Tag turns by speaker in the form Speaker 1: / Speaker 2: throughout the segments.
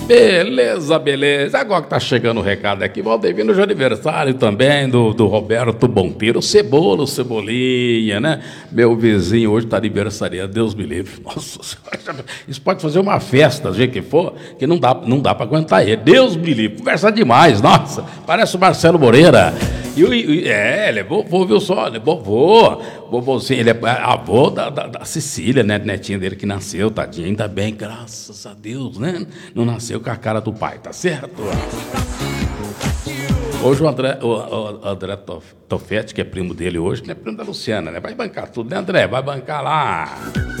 Speaker 1: Beleza, beleza. Agora que tá chegando o recado aqui, Valdevino, hoje é aniversário também do Roberto Bompiro, Cebola, Cebolinha, né? Meu vizinho hoje tá aniversariando, Deus me livre. Nossa Senhora, isso pode fazer uma festa, do jeito que for, que não dá pra aguentar ele. Deus me livre, conversa demais, nossa, parece o Marcelo Moreira. Ele é vovô, viu só? Ele é vovôzinho, ele é avô da Cecília, né? Netinha dele que nasceu, tadinha, ainda bem, graças a Deus, né? Não nasceu com a cara do pai, tá certo? Hoje o André Tofetti, que é primo dele hoje, que é primo da Luciana, né? Vai bancar tudo, né, André? Vai bancar lá.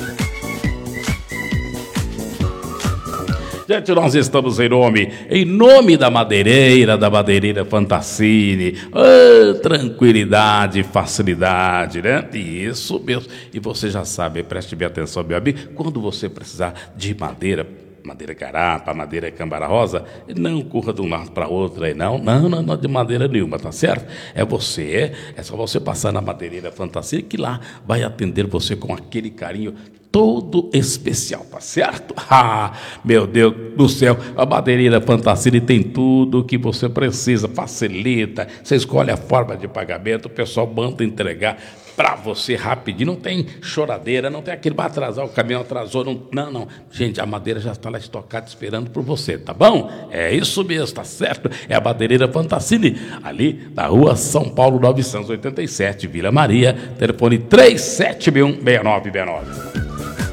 Speaker 1: Gente, nós estamos em nome da Madeireira Fantassini. Tranquilidade, facilidade, né? Isso mesmo. E você já sabe, preste bem atenção, meu amigo, quando você precisar de madeira garapa, madeira cambara rosa, não corra de um lado para outro aí, não de madeira nenhuma, tá certo? É só você passar na Madeireira Fantasia que lá vai atender você com aquele carinho todo especial, tá certo? Meu Deus do céu, a Madeireira Fantasia tem tudo o que você precisa, facilita, você escolhe a forma de pagamento, o pessoal manda entregar para você rapidinho, não tem choradeira, não tem aquele vai atrasar, o caminhão atrasou, não. Gente, a madeira já está lá estocada esperando por você, tá bom? É isso mesmo, tá certo? É a Madeireira Fantassini, ali na rua São Paulo 987, Vila Maria, telefone 3761-6969.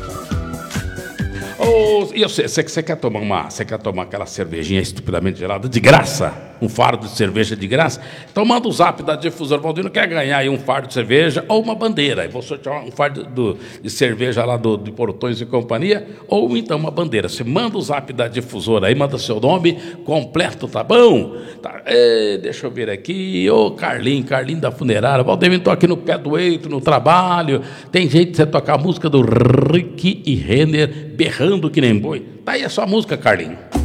Speaker 1: E você quer tomar aquela cervejinha estupidamente gelada de graça? Um fardo de cerveja de graça? Então manda o zap da Difusora Valdevino, quer ganhar aí um fardo de cerveja ou uma bandeira. E vou sortear um fardo de cerveja lá de Portões e Companhia, ou então uma bandeira. Você manda o zap da Difusora aí, manda seu nome completo, tá bom? Tá, deixa eu ver aqui, Carlinho da Funerária. Valdevino, tô aqui no pé do eito, no trabalho. Tem jeito de você tocar a música do Rick e Renner, berrando que nem boi. Tá aí a sua música, Carlinho.